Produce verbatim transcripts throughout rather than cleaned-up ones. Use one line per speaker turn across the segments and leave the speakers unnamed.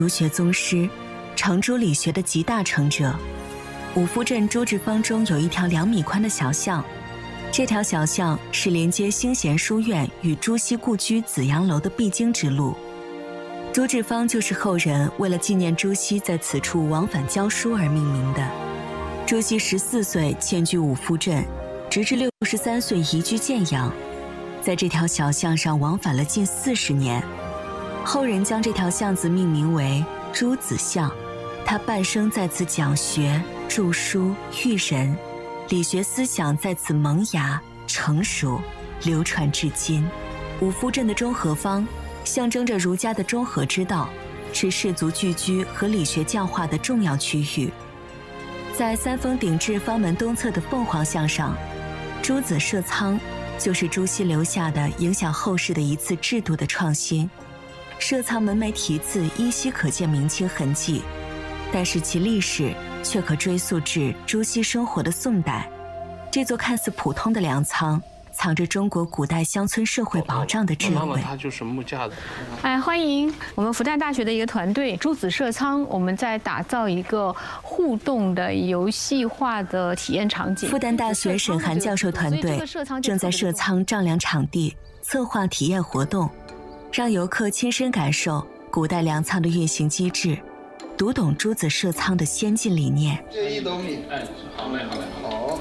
儒学宗师，程朱理学的集大成者。五福镇朱治坊中有一条两米宽的小巷，这条小巷是连接兴贤书院与朱熹故居紫阳楼的必经之路。朱治坊就是后人为了纪念朱熹在此处往返教书而命名的。朱熹十四岁迁居五福镇，直至六十三岁移居建阳，在这条小巷上往返了近四十年。后人将这条巷子命名为朱子巷，他半生在此讲学、著书、育人，理学思想在此萌芽、成熟，流传至今。五福镇的中和坊象征着儒家的中和之道，是士族聚居和理学教化的重要区域。在三峰鼎治坊门东侧的凤凰巷上，朱子社仓就是朱熹留下的影响后世的一次制度的创新。社仓门楣题字依稀可见明清痕迹，但是其历史却可追溯至朱熹生活的宋代。这座看似普通的粮仓，藏着中国古代乡村社会保障的智慧。
妈妈，它就是木架子。
哎，欢迎我们复旦大学的一个团队朱子社仓，我们在打造一个互动的游戏化的体验场景。
复旦大学沈涵教授团队正在社仓丈量场地，策划体验活动，让游客亲身感受古代粮仓的运行机制，读懂朱子社仓的先进理念。
这一斗米，哎，好嘞，好嘞，好。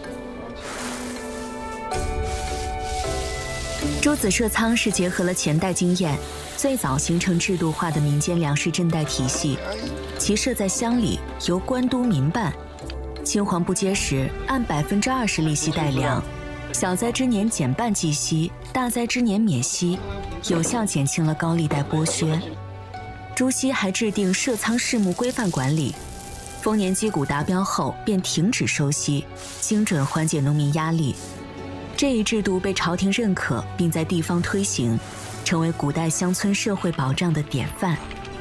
朱子社仓是结合了前代经验，最早形成制度化的民间粮食赈贷体系。其设在乡里，由官督民办。青黄不接时，按百分之二十利息贷粮，小灾之年减半计息，大灾之年免息，有效减轻了高利贷剥削。朱熹还制定社仓事务规范管理，丰年积谷达标后便停止收息，精准缓解农民压力。这一制度被朝廷认可，并在地方推行，成为古代乡村社会保障的典范。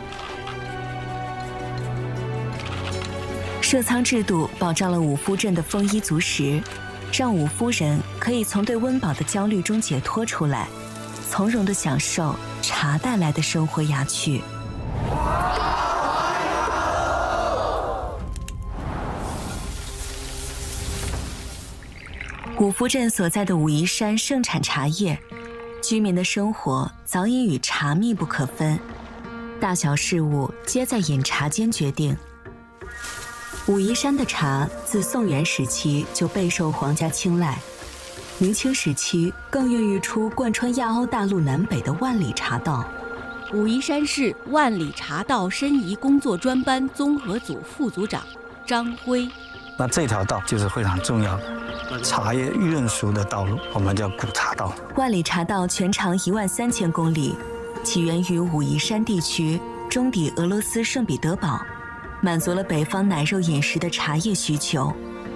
社仓制度保障了五福镇的丰衣足食，让五福人可以从对温饱的焦虑中解脱出来，从容地享受茶带来的生活雅趣。五福镇所在的武夷山盛产茶叶，居民的生活早已与茶密不可分，大小事务皆在饮茶间决定。武夷山的茶自宋元时期就备受皇家青睐，明清时期更孕育出贯穿亚欧大陆南北的万里茶道。
武夷山市万里茶道申遗工作专班综合组副组长张辉。
那这条道就是非常重要的茶叶运输的道路，我们叫古茶道。
万里茶道全长一万三千公里，起源于武夷山地区，中抵俄罗斯圣彼得堡，满足了北方奶肉饮食的茶叶需求。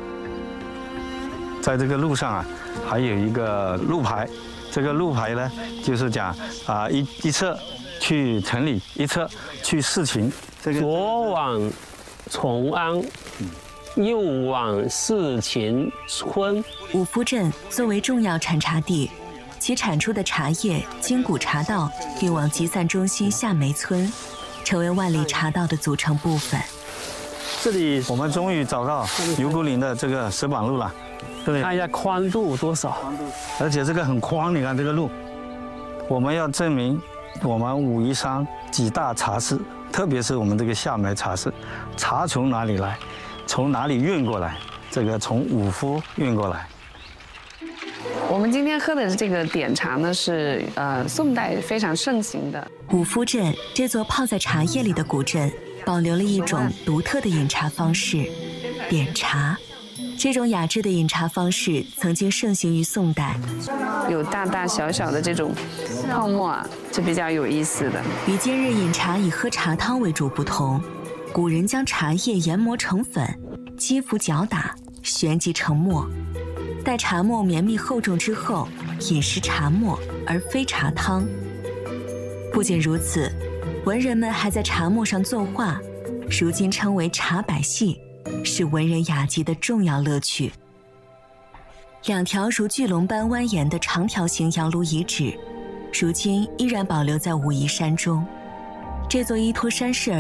在这个路上啊，还有一个路牌，这个路牌呢，就是讲啊、呃、一一侧去城里，一侧去市情。这个
左往崇安。嗯右往市情村。
五福镇作为重要产茶地，其产出的茶叶经古茶道运往集散中心夏梅村，成为万里茶道的组成部分。
这里
我们终于找到油沟林的这个石板路了，对不对？
看一下宽度多少，
而且这个很宽，你看这个路，我们要证明我们武夷山几大茶室，特别是我们这个夏梅茶室，茶从哪里来？从哪里运过来？这个从五福运过来。
我们今天喝的这个点茶呢，是呃宋代非常盛行的。
五福镇这座泡在茶叶里的古镇，保留了一种独特的饮茶方式——点茶。这种雅致的饮茶方式曾经盛行于宋代，
有大大小小的这种泡沫啊，是比较有意思的。
与今日饮茶以喝茶汤为主不同。古人将茶叶研磨成粉，击服搅打，旋即成沫。待茶沫绵密厚重之后，饮食茶沫而非茶汤。不仅如此，文人们还在茶沫上作画，如今称为茶百戏，是文人雅集的重要乐趣。两条如巨龙般蜿蜒的长条形窑炉遗址，如今依然保留在武夷山中。这座依托山势而